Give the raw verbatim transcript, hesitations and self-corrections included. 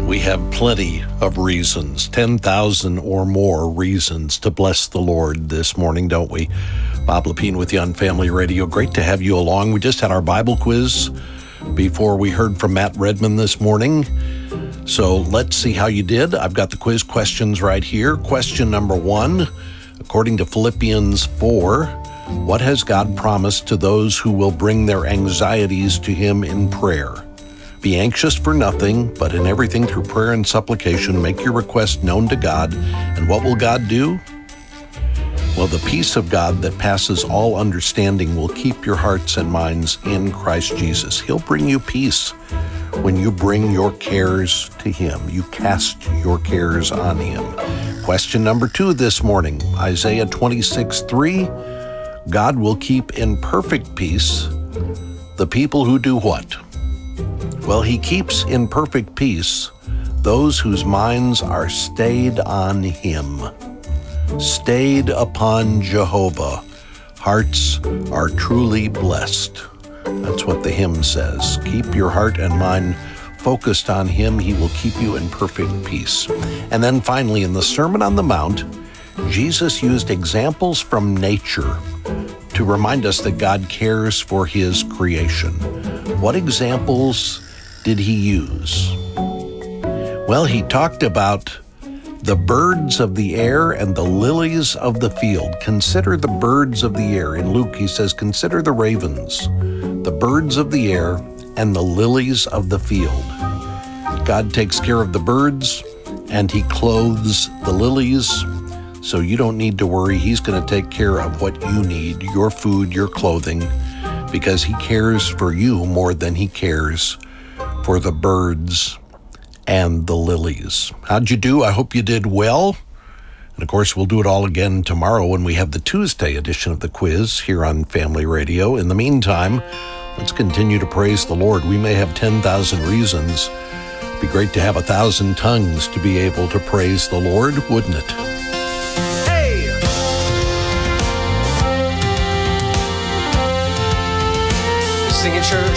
We have plenty of reasons, ten thousand or more reasons to bless the Lord this morning, don't we? Bob Lepine with you on Family Radio. Great to have you along. We just had our Bible quiz before we heard from Matt Redman this morning. So let's see how you did. I've got the quiz questions right here. Question number one, according to Philippians four, what has God promised to those who will bring their anxieties to him in prayer? Be anxious for nothing, but in everything through prayer and supplication, make your request known to God. And what will God do? Well, the peace of God that passes all understanding will keep your hearts and minds in Christ Jesus. He'll bring you peace when you bring your cares to him. You cast your cares on him. Question number two this morning, Isaiah twenty-six three. God will keep in perfect peace the people who do what? Well, he keeps in perfect peace those whose minds are stayed on him. Stayed upon Jehovah. Hearts are truly blessed. That's what the hymn says. Keep your heart and mind focused on him. He will keep you in perfect peace. And then finally, in the Sermon on the Mount, Jesus used examples from nature to remind us that God cares for his creation. What examples did he use? Well, he talked about the birds of the air and the lilies of the field. Consider the birds of the air. In Luke, he says, consider the ravens, the birds of the air and the lilies of the field. God takes care of the birds and he clothes the lilies, so you don't need to worry. He's going to take care of what you need, your food, your clothing, because he cares for you more than he cares for the birds and the lilies. How'd you do? I hope you did well. And of course, we'll do it all again tomorrow when we have the Tuesday edition of the quiz here on Family Radio. In the meantime, let's continue to praise the Lord. We may have ten thousand reasons. It'd be great to have a thousand tongues to be able to praise the Lord, wouldn't it? Hey! Singing church.